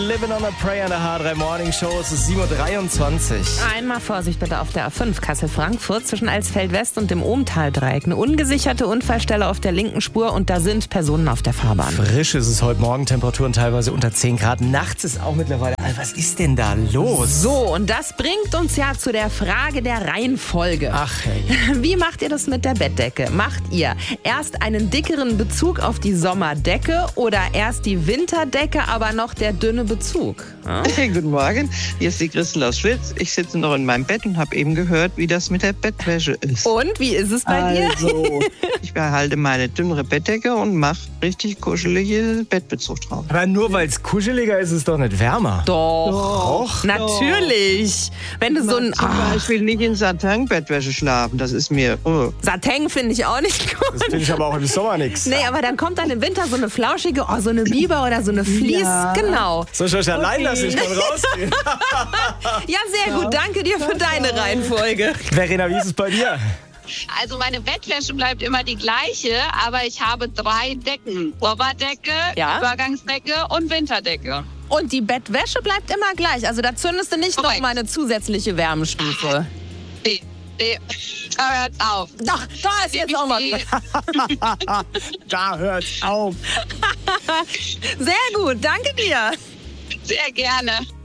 Living on a Prayer in der H3 Morning Show. Es ist 7.23 Uhr. Einmal Vorsicht bitte auf der A5 Kassel-Frankfurt zwischen Alsfeld West und dem Ohmtal-Dreieck. Eine ungesicherte Unfallstelle auf der linken Spur und da sind Personen auf der Fahrbahn. Frisch ist es heute Morgen, Temperaturen teilweise unter 10 Grad. Nachts ist auch mittlerweile... Was ist denn da los? So, und das bringt uns ja zu der Frage der Reihenfolge. Ach, hey. Wie macht ihr das mit der Bettdecke? Macht ihr erst einen dickeren Bezug auf die Sommerdecke oder erst die Winterdecke, aber noch der dünne Bezug? Ja? Hey, guten Morgen, hier ist die Christel aus Schwitz. Ich sitze noch in meinem Bett und habe eben gehört, wie das mit der Bettwäsche ist. Und, wie ist es bei dir? Also, ich behalte meine dünnere Bettdecke und mache richtig kuschelige Bettbezug drauf. Aber nur weil es kuscheliger ist, ist es doch nicht wärmer. Doch, natürlich. Wenn du so ein Zum Beispiel nicht in Satin-Bettwäsche schlafen, das ist mir... Satin finde ich auch nicht gut. Das finde ich aber auch im Sommer nichts. Nee, aber dann kommt dann im Winter so eine flauschige, so eine Biber oder so eine Fleece. Ja. Genau. Soll ich euch allein lassen? Ich kann rausgehen. Ja, sehr gut. Danke dir für deine Reihenfolge. Verena, wie ist es bei dir? Also meine Bettwäsche bleibt immer die gleiche, aber ich habe 3 Decken. Sommerdecke, Ja. Übergangsdecke und Winterdecke. Und die Bettwäsche bleibt immer gleich. Also da zündest du nicht noch mal eine zusätzliche Wärmestufe. Nee, da hört's auf. Doch, da ist jetzt auch mal. Da hört's auf. Sehr gut, danke dir. Sehr gerne.